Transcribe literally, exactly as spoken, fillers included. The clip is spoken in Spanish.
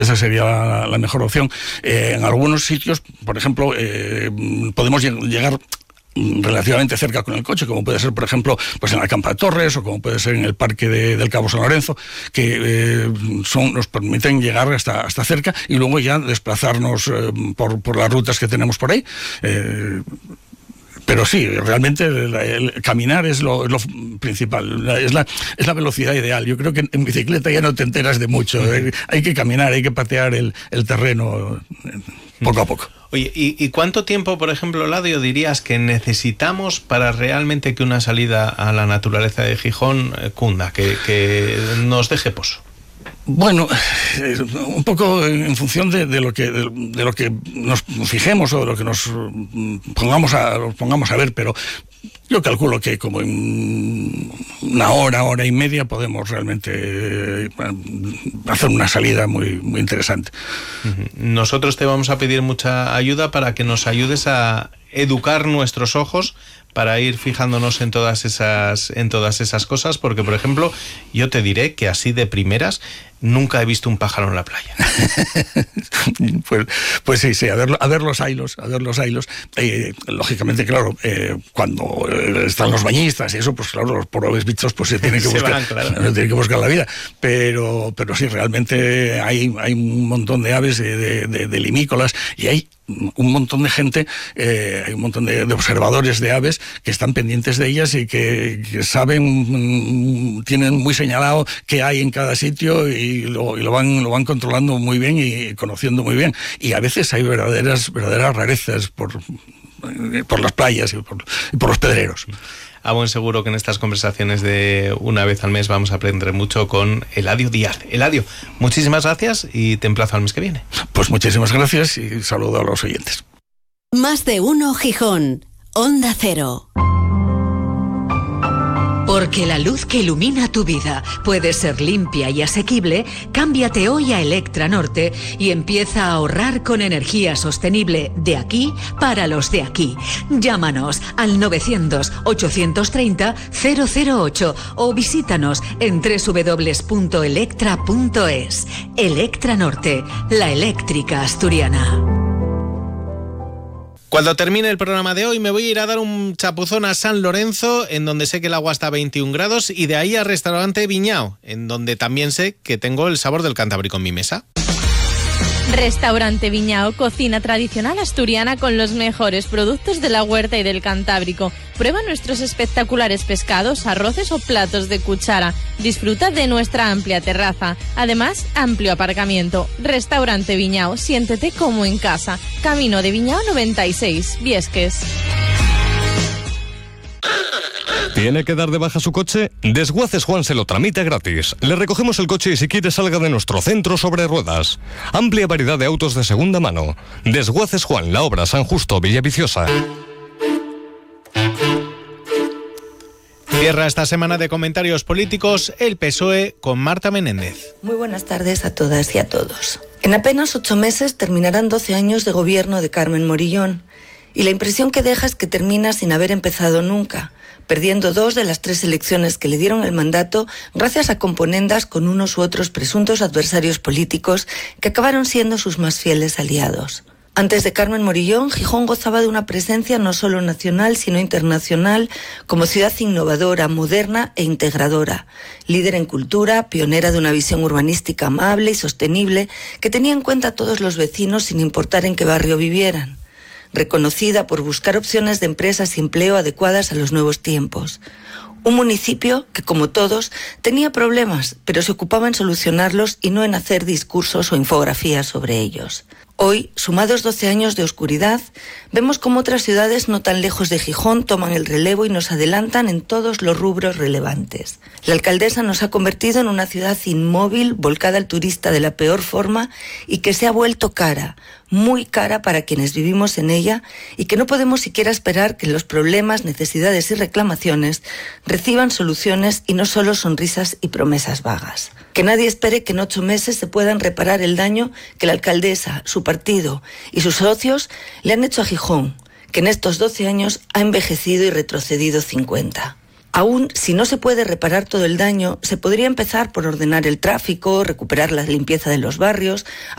Esa sería la, la mejor opción. Eh, en algunos sitios, por ejemplo, eh, podemos llegar relativamente cerca con el coche, como puede ser, por ejemplo, pues en la Campa de Torres, o como puede ser en el Parque de, del Cabo San Lorenzo, que eh, son, nos permiten llegar hasta, hasta cerca y luego ya desplazarnos eh, por, por las rutas que tenemos por ahí. Eh, Pero sí, realmente el, el caminar es lo, es lo principal, es la, es la velocidad ideal. Yo creo que en bicicleta ya no te enteras de mucho, hay, hay que caminar, hay que patear el, el terreno poco a poco. Oye, ¿y, ¿y cuánto tiempo, por ejemplo, Ladio, dirías que necesitamos para realmente que una salida a la naturaleza de Gijón eh, cunda, que, que nos deje pozo? Bueno, un poco en función de, de lo que de, de lo que nos fijemos o de lo que nos pongamos a pongamos a ver, pero yo calculo que como en una hora, hora y media podemos realmente hacer una salida muy, muy interesante. Nosotros te vamos a pedir mucha ayuda para que nos ayudes a educar nuestros ojos para ir fijándonos en todas esas en todas esas cosas, porque por ejemplo yo te diré que así de primeras nunca he visto un pájaro en la playa. pues, pues sí, sí, a ver, a ver los ailos, a ver los ailos. Eh, lógicamente, claro, eh, cuando están los bañistas y eso, pues claro, los pobres bichos pues se tienen que se buscar, van, claro. tienen que buscar la vida. Pero, pero sí, realmente hay, hay un montón de aves, de, de, de limícolas, y hay un montón de gente, eh, hay un montón de, de observadores de aves que están pendientes de ellas y que, que saben, tienen muy señalado qué hay en cada sitio y lo, y lo van lo van controlando muy bien y conociendo muy bien. Y a veces hay verdaderas verdaderas rarezas por, por las playas y por, y por los pedreros. A buen seguro que en estas conversaciones de una vez al mes vamos a aprender mucho con Eladio Díaz. Eladio, muchísimas gracias y te emplazo al mes que viene. Pues muchísimas gracias y saludo a los oyentes. Más de uno Gijón, Onda Cero. Porque la luz que ilumina tu vida puede ser limpia y asequible, cámbiate hoy a Electra Norte y empieza a ahorrar con energía sostenible de aquí para los de aquí. Llámanos al novecientos, ochocientos treinta, cero cero ocho o visítanos en doble u doble u doble u punto electra punto es. Electra Norte, la eléctrica asturiana. Cuando termine el programa de hoy me voy a ir a dar un chapuzón a San Lorenzo, en donde sé que el agua está a veintiún grados, y de ahí al restaurante Viñao, en donde también sé que tengo el sabor del Cantábrico en mi mesa. Restaurante Viñao, cocina tradicional asturiana con los mejores productos de la huerta y del Cantábrico. Prueba nuestros espectaculares pescados, arroces o platos de cuchara. Disfruta de nuestra amplia terraza. Además, amplio aparcamiento. Restaurante Viñao, siéntete como en casa. Camino de Viñao noventa y seis, Viesques. ¿Tiene que dar de baja su coche? Desguaces Juan se lo tramita gratis. Le recogemos el coche y si quiere salga de nuestro centro sobre ruedas. Amplia variedad de autos de segunda mano. Desguaces Juan, La Obra, San Justo, Villaviciosa. Cierra esta semana de comentarios políticos el P S O E con Marta Menéndez. Muy buenas tardes a todas y a todos. En apenas ocho meses terminarán doce años de gobierno de Carmen Morillón. Y la impresión que deja es que termina sin haber empezado nunca, perdiendo dos de las tres elecciones que le dieron el mandato gracias a componendas con unos u otros presuntos adversarios políticos que acabaron siendo sus más fieles aliados. Antes de Carmen Morillón, Gijón gozaba de una presencia no solo nacional, sino internacional, como ciudad innovadora, moderna e integradora, líder en cultura, pionera de una visión urbanística amable y sostenible que tenía en cuenta a todos los vecinos sin importar en qué barrio vivieran. Reconocida por buscar opciones de empresas y empleo adecuadas a los nuevos tiempos. Un municipio que, como todos, tenía problemas, pero se ocupaba en solucionarlos y no en hacer discursos o infografías sobre ellos. Hoy, sumados doce años de oscuridad, vemos cómo otras ciudades no tan lejos de Gijón toman el relevo y nos adelantan en todos los rubros relevantes. La alcaldesa nos ha convertido en una ciudad inmóvil, volcada al turista de la peor forma y que se ha vuelto cara, muy cara para quienes vivimos en ella y que no podemos siquiera esperar que los problemas, necesidades y reclamaciones reciban soluciones y no solo sonrisas y promesas vagas. Que nadie espere que en ocho meses se puedan reparar el daño que la alcaldesa, su partido y sus socios le han hecho a Gijón, que en estos doce años ha envejecido y retrocedido cincuenta. Aún si no se puede reparar todo el daño, se podría empezar por ordenar el tráfico, recuperar la limpieza de los barrios,